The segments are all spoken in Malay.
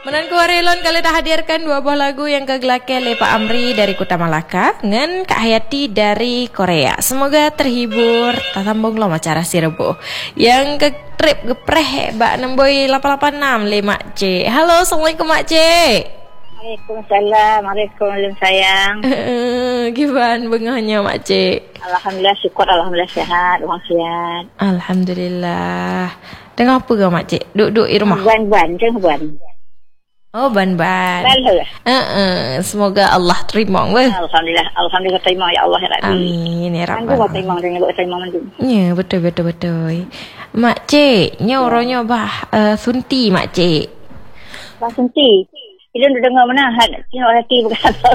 Menanku Warelon kali dah hadirkan dua buah lagu yang kegelakan oleh Pak Amri dari Kota Malaka dengan Kak Hayati dari Korea. Semoga terhibur. Tak sambung lo macara si rebo. Yang ke trip gepreh Mbak Nemboi 886 le Mak Cik. Halo, Assalamualaikum Mak Cik. Waalaikumsalam. Waalaikumsalam sayang. Gimana bengahnya Mak Cik? Alhamdulillah syukur, alhamdulillah sehat, orang sihat. Alhamdulillah. Dengar apa ke Mak Cik? Duduk di rumah. Buan-buan, jangan buan. Oh, ban-ban. Balah. Semoga Allah terima. Alhamdulillah, alhamdulillah terima ya Allah ya Rabbi. Amin ya Manggu Rabbal. terima dengan buat terima mandu. Ya, betul. Mak Cik, nyoronya bah sunti Mak Cik. Bang Sunti. Dia dah dengar menahan. Tengok hati bukan apa.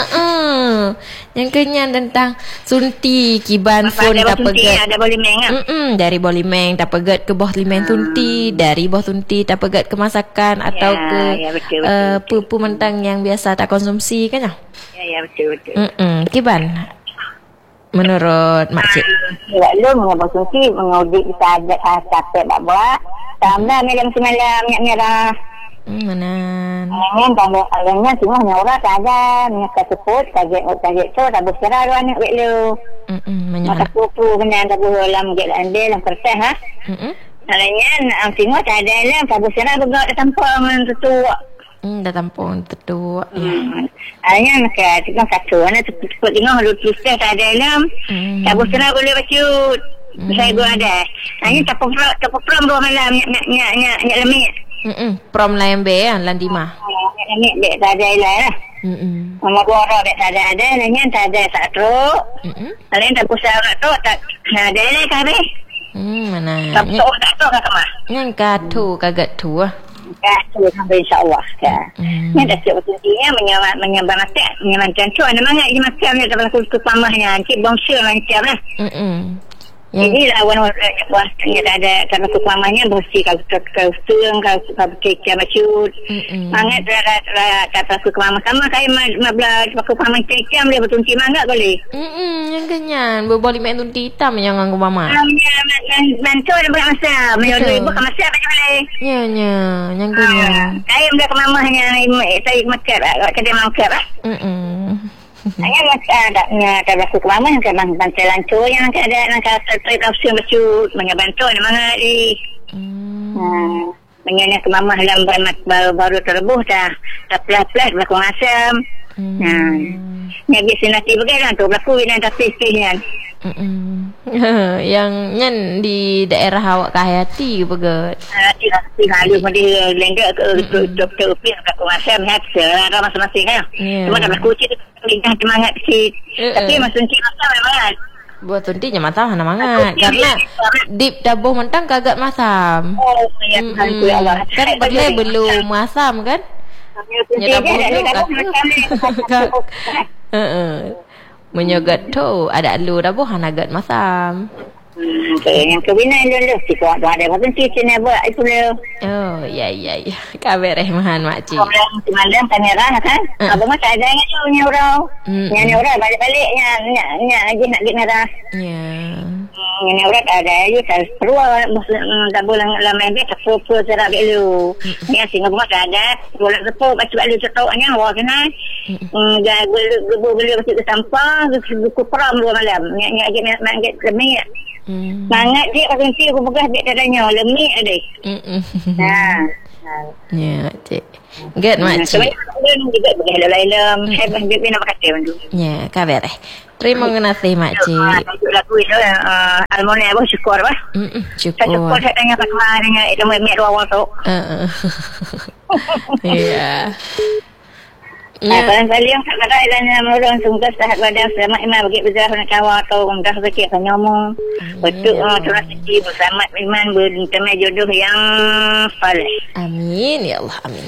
Yang kenyang tentang sunti kiban pun Ada tak Sunti, pegat. ada boleh meng ah. Dari bolimeng tak pegat ke boh limeng sunti, dari boh sunti tak pegat ke masakan atau ke betul. pupu mentang yang biasa tak konsumsi kan ya? Ya, betul. Kiban menurut Mak Cik. Ya, lu mengabang Sunti, mengaudit kita ajak capek tak buat. Tambah malam semalam minyak merah. Mana? Dengan tambah alangnya semua orang tak ada minyak tersebut kaget tu tak berserah lu anak wek lu. Maka pupu kena tak boleh dalam get andel dalam kertas ha. Alangnya semua tak ada dalam tak berserah bergerak dah tampang tetua. Dah tampung tetua. Alangnya maka tengok satu anak cepat tengok lu tulis tak ada dalam. Tak berserah boleh baca. Saya gua ada. Alangnya tak pernah dua malam nyak lemik. Prom lain be lan dimah. Nyak dek tak ada lah. Mama gua orang dek tak ada nanya tak ada satu. Lain tak pusat orang tu tak ada lah kami. Mana? Tak tu kat mah. Yang katu kagat tu ah. Tu sampai insya-Allah. Ni dah siap intinya menyambar masak, menyamankan tu ada mangat je masak ni dalam kultur pamahnya. Cik bangsa lancar lah. Jadi lawan yang tak ada karena kekuamannya bersih kalau turun kalau kecil macut mangat tak tahu kekuaman sama kayak mabla kekuaman kecil dia bertunci mangat boleh yang kenyang boleh main tunti hitam yang nganggu mama bantu ada berat masa menyuruh ibu ke masa apa boleh yang kenyang saya muda ke mamahnya saya makat kedai makat hanya ada berlaku kelaman yang kebang bantai lancur yang ada nak trade option bercut menyabantu ada mana di menyanya ke mamah dalam baru terlebuh dah pelas-pelas berlaku asam nyagi sinati bagaimana tu berlaku dan tapi sekalian yang nyen di daerah awak Kak Hayati begat Hayati halu dia lenggak ke doktor upin berlaku asam ada masing-masing kan cuma dah berlaku cik lidah semangat sikit tapi masa cik masak memang buat tuntinya matah hana mangat karena dip dabuh mentang kagak masam kan belum masam kan menyogat tu ada alu dabuh hana agak masam yang kebinan dulu si kuat ada apa sih ni buat itu dia ya kabar rehman mak cik semalam kamera kan abang tak ada nya orang balik-balik nya lagi nak git merah ni orang tak ada je perlu tak boleh lama dia tak fokus serak dulu ni singa bunga tak ada boleh sepo baca balik cetaknya wah kena gelu ke sampah ke peram dua malam nya lagi nak git lemik mangat dia pasal si aku pegah dia dadanya lemik ada ya cik get mak cik juga boleh lain saya dia nak kata bantu ya kabar terima kasih mak cik lagu itu almonia apa syukur bah syukur saya tanya kat mana dengan itu mek awal tu ya Paling yang kata ilahnya orang sungguh sehat badan selamat iman bagi berjaya nak kawal atau mudah rezeki akan nyomong betul terus rezeki bersama iman bertemu jodoh yang saleh amin ya Allah amin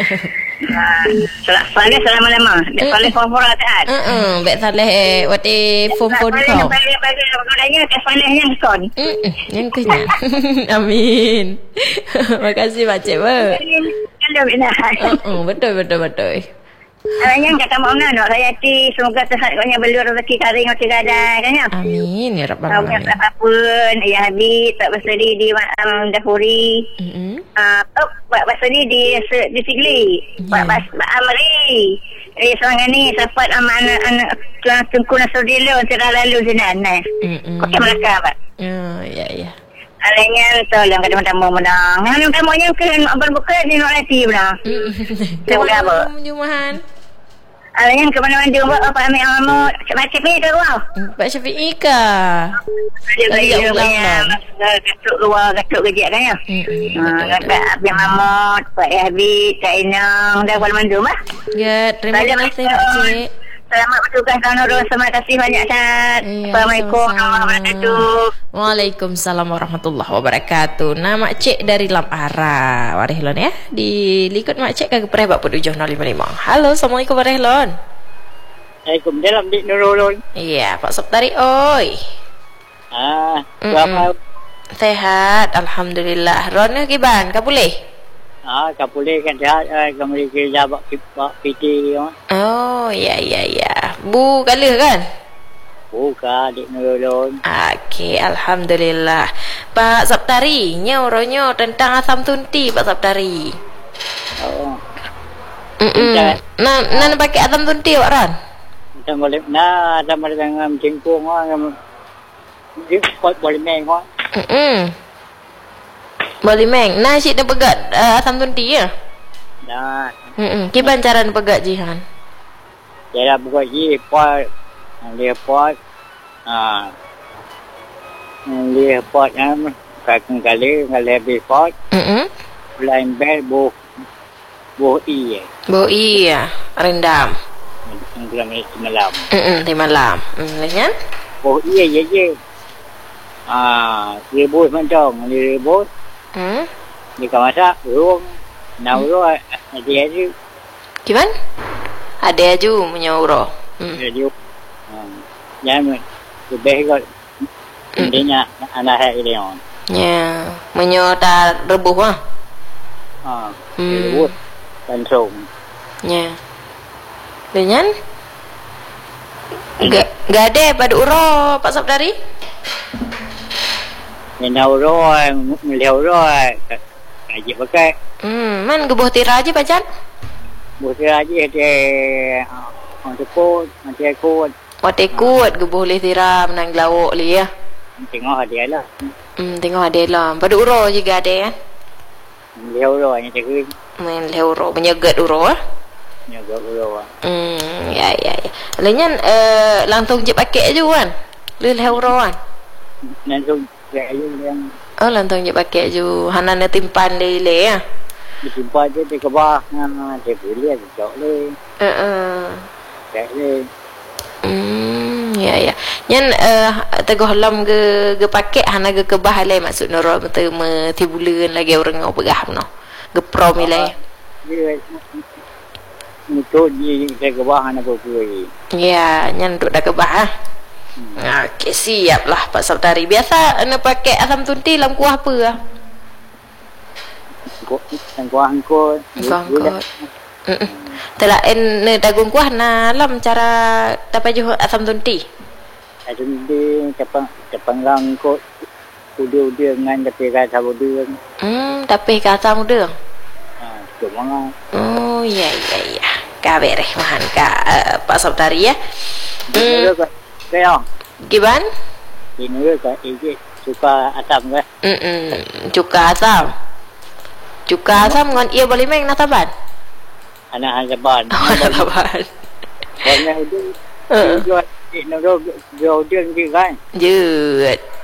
saleh selama-lama saleh form-form taat baik saleh wati form-form kau bagainya salehnya kon yang kenyang amin makasih Pak Cik betul Alanya kata mana nak hayati semoga Tuhan banyak beli rezeki kari ngoti gadai kan ya. Amin ya rabbal alamin. Tak apa-pun ya Habib tak bersedi di Dahuri. Pak bersedi di Sigli. Pak Amri. Seorang ni dapat anak kelas Tengku Nasruddin cerah lalu jenana. Kota Melaka Pak. Ya. Alanya tolong kadang tamu menang. Yang tamunya ke berbuka ni nak latih benar. Terima kasih Jumahan. Alanya ke mana-mana dia buat apa ambil alamat. Pak Syafi'i ke luar? Pak Syafi'i ke? Dia banyak gatuk luar, gatuk kejap kan ya? Kakak Abang Mahmud, Pak Habib, Kak Inang, dah kuala mandum lah. Ya, terima kasih Pak Cik. Selamat bertugas Tuan Nurul. Terima kasih banyak sangat. Assalamualaikum warahmatullahi wabarakatuh. Waalaikumsalam warahmatullahi wabarakatuh. Nah, Mak Cik dari Lampara. Warehlon ya. Dilikut Mak Cik ke Pereh Bak 7055. Halo, Assalamualaikum Warehlon. Waalaikumsalam Dik Nurul. Iya, Pak Saptari oi. Selamat. Sehat, alhamdulillah. Ron kiban, ka boleh? Kau boleh kan jahat kembali ke jabak PT dia. Oh, ya. Bu kala kan? Buka Dik Nurul. Okey, alhamdulillah. Pak Saptari, nyo tentang asam tunti Pak Saptari. Nak pakai asam tunti Pak Ron? Tak boleh tak boleh dengan jengkung dia boleh main Boleh meng. Nasi nak pegat asam tunti ya? Nah. Kiban cara nak pegat jihan? Cara pegat ji pot. Dia pot. Dia pot kali habis pot. Lain bel buh i. Buh i ya. Rendam. Malam. Malam. Lainnya? Buh i je. Rebus macam rebus. Dia kau masak ruang nauro dia je. Gimana? Ada aju menyauro. Dia jangan lebih kot. Intinya anak dia on. Ya, menyota rebuh ah. Rebus langsung. Ya. Dengan Gak ada pada uro Pak Saptari? Nauro melihauro aje pakai. Man gebuh tira aja pacan? Buh tira aje dia on tekut, nanti akut. Tekut gebuh leh tira menang lawak li ya. Tengok dia lah. Tengok ada lah. Pada uro juga ada ya. Melihauro ni cakap. Melihauro menyegat uro ah. Menyegat uro. Ya. Lainnya langsung je pakai je kan? Melihauro kan? Langsung yang lantang je pakai ju hanan na timpan le ya. Timpan je di kebah dia boleh jauh le. Ya. Yan tegoh lam ge pakai hana ge kebah le maksud noro betul tibulan lagi orang ngau begah no. Ge prom le. Itu di kebah hana boleh. Ya, nyan duk dah kebah ah. Okey, siap lah Pak Saptari. Biasa nak pakai asam tunti dalam kuah apa lah? Kuah angkut. Telah nak dagung kuah na lam cara dapat jual asam tunti. Asam tunti cepang langkut. Udah dengan tapi kata udah. Tapi kata udah. Cuma. Oh ya. Kabareh mahan Pak Saptari ya. Kaya. Giban? Ini ke suka asam ke? Cuka asam. Cuka asam ngan ia boleh main nataban. Anak saban. Nataban. Banyak itu. Jual dia kan. Jut.